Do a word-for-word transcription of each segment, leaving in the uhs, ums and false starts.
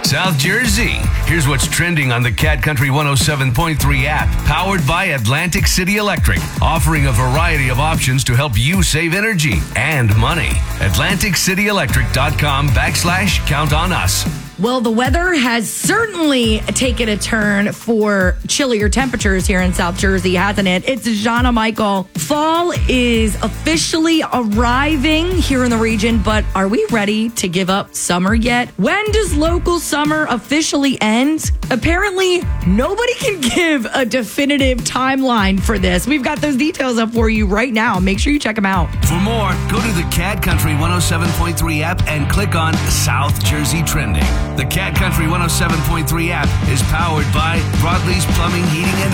South Jersey. Here's what's trending on the Cat Country one oh seven point three app, powered by Atlantic City Electric, offering a variety of options to help you save energy and money. Atlantic City Electric dot com backslash count on us. Well, the weather has certainly taken a turn for chillier temperatures here in South Jersey, hasn't it? It's Jana Michael. Fall is officially arriving here in the region, but are we ready to give up summer yet? When does local summer officially end? Apparently, nobody can give a definitive timeline for this. We've got those details up for you right now. Make sure you check them out. For more, go to the Cat Country one oh seven point three app and click on South Jersey Trending. The Cat Country one oh seven point three app is powered by Broadleaf's Plumbing, Heating, and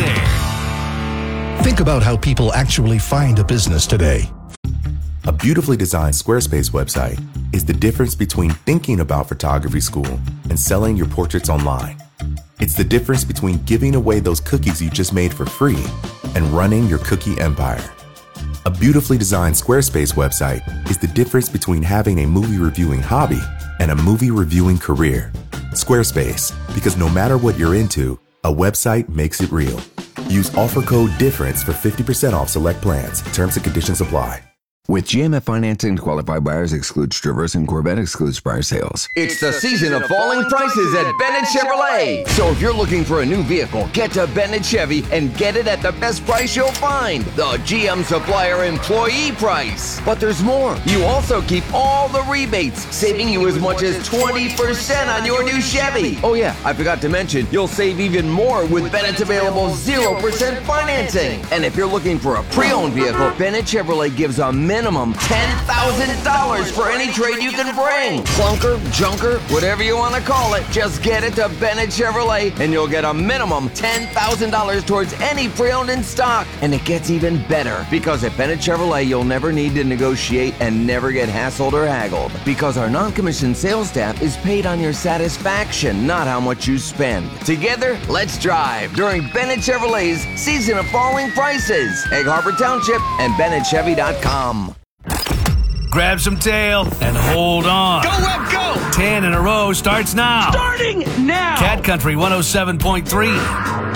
Air. Think about how people actually find a business today. A beautifully designed Squarespace website is the difference between thinking about photography school and selling your portraits online. It's the difference between giving away those cookies you just made for free and running your cookie empire. A beautifully designed Squarespace website is the difference between having a movie reviewing hobby and a movie reviewing career. Squarespace, because no matter what you're into, a website makes it real. Use offer code DIFFERENCE for fifty percent off select plans. Terms and conditions apply. With G M F financing, qualified buyers excludes Traverse and Corvette excludes prior sales. It's the season of falling prices at Bennett Chevrolet. So if you're looking for a new vehicle, get to Bennett Chevy and get it at the best price you'll find, the G M Supplier employee price. But there's more. You also keep all the rebates, saving you as much as twenty percent on your new Chevy. Oh yeah, I forgot to mention, you'll save even more with Bennett's available zero percent financing. And if you're looking for a pre-owned vehicle, Bennett Chevrolet gives a minimum ten thousand dollars for any trade you can bring. Clunker, junker, whatever you want to call it, just get it to Bennett Chevrolet and you'll get a minimum ten thousand dollars towards any pre-owned in stock. And it gets even better because at Bennett Chevrolet, you'll never need to negotiate and never get hassled or haggled because our non-commissioned sales staff is paid on your satisfaction, not how much you spend. Together, let's drive during Bennett Chevrolet's Season of Falling Prices. Egg Harbor Township and Bennett Chevy dot com. Grab some tail and hold on. Go, Web, go! Ten in a row starts now. Starting now! Cat Country one oh seven point three.